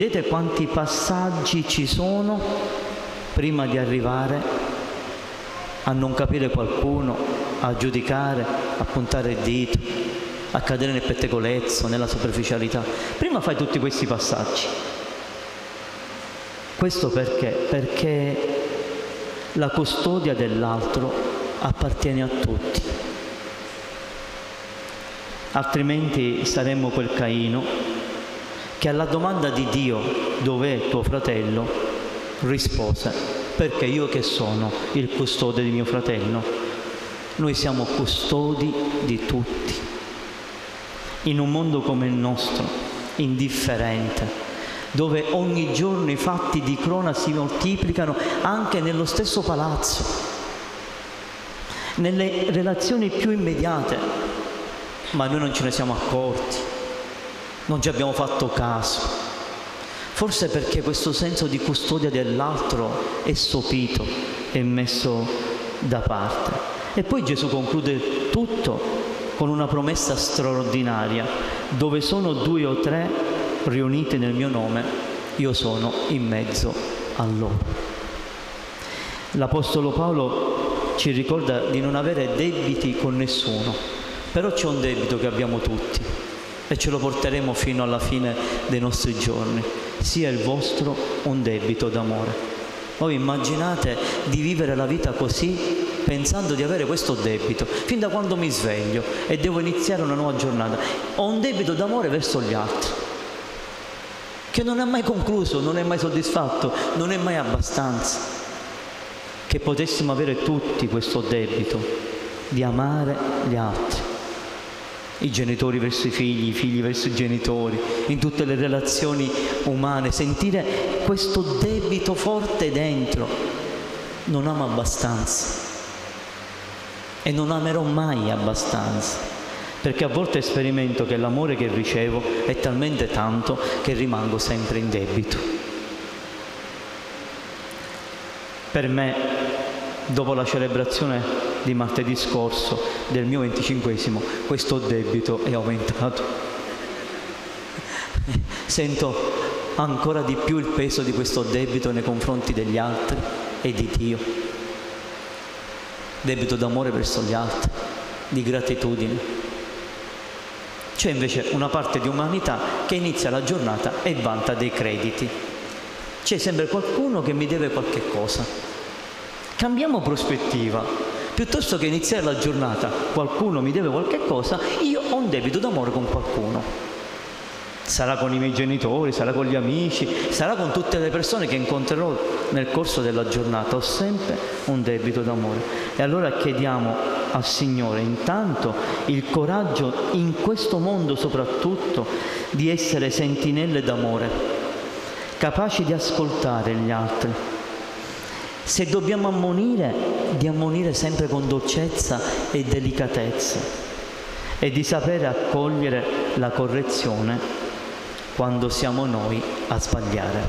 Vedete quanti passaggi ci sono prima di arrivare a non capire qualcuno, a giudicare, a puntare il dito, a cadere nel pettegolezzo, nella superficialità. Prima fai tutti questi passaggi. Questo perché? Perché la custodia dell'altro appartiene a tutti. Altrimenti saremmo quel Caino che alla domanda di Dio dov'è tuo fratello rispose: perché io che sono il custode di mio fratello? Noi siamo custodi di tutti. In un mondo come il nostro, indifferente, dove ogni giorno i fatti di cronaca si moltiplicano anche nello stesso palazzo, nelle relazioni più immediate, ma noi non ce ne siamo accorti. Non ci abbiamo fatto caso, forse perché questo senso di custodia dell'altro è sopito, è messo da parte. E poi Gesù conclude tutto con una promessa straordinaria: dove sono 2 o 3 riuniti nel mio nome, io sono in mezzo a loro. L'Apostolo Paolo ci ricorda di non avere debiti con nessuno, però c'è un debito che abbiamo tutti, e ce lo porteremo fino alla fine dei nostri giorni: sia il vostro un debito d'amore. Voi immaginate di vivere la vita così, pensando di avere questo debito, fin da quando mi sveglio e devo iniziare una nuova giornata. Ho un debito d'amore verso gli altri, che non è mai concluso, non è mai soddisfatto, non è mai abbastanza. Che potessimo avere tutti questo debito di amare gli altri. I genitori verso i figli verso i genitori, in tutte le relazioni umane, sentire questo debito forte dentro. Non amo abbastanza e non amerò mai abbastanza, perché a volte sperimento che l'amore che ricevo è talmente tanto che rimango sempre in debito. Per me, dopo la celebrazione di martedì scorso del mio 25esimo, questo debito è aumentato. Sento ancora di più il peso di questo debito nei confronti degli altri e di Dio. Debito d'amore verso gli altri, di gratitudine. C'è invece una parte di umanità che inizia la giornata e vanta dei crediti. C'è sempre qualcuno che mi deve qualche cosa. Cambiamo prospettiva. Piuttosto che iniziare la giornata, qualcuno mi deve qualche cosa, io ho un debito d'amore con qualcuno. Sarà con i miei genitori, sarà con gli amici, sarà con tutte le persone che incontrerò nel corso della giornata. Ho sempre un debito d'amore. E allora chiediamo al Signore intanto il coraggio, in questo mondo soprattutto, di essere sentinelle d'amore, capaci di ascoltare gli altri. Se dobbiamo ammonire, di ammonire sempre con dolcezza e delicatezza, e di sapere accogliere la correzione quando siamo noi a sbagliare.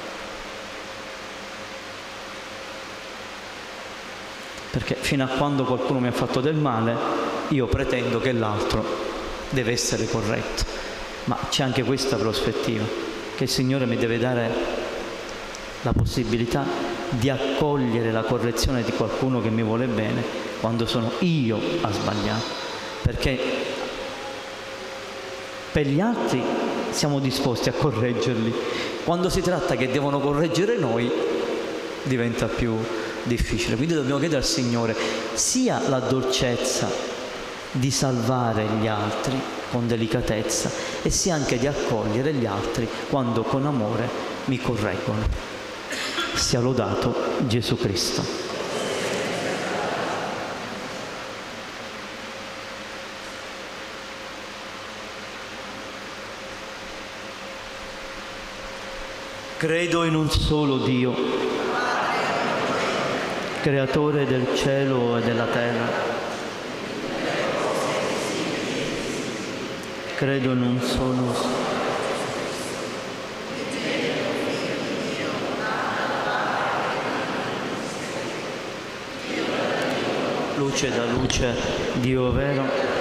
Perché fino a quando qualcuno mi ha fatto del male, io pretendo che l'altro deve essere corretto. Ma c'è anche questa prospettiva, che il Signore mi deve dare la possibilità di accogliere la correzione di qualcuno che mi vuole bene quando sono io a sbagliare, perché per gli altri siamo disposti a correggerli, quando si tratta che devono correggere noi diventa più difficile. Quindi dobbiamo chiedere al Signore sia la dolcezza di salvare gli altri con delicatezza, e sia anche di accogliere gli altri quando con amore mi correggono. Sia lodato Gesù Cristo. Credo in un solo Dio, creatore del cielo e della terra. Credo in un solo luce da luce, Dio vero,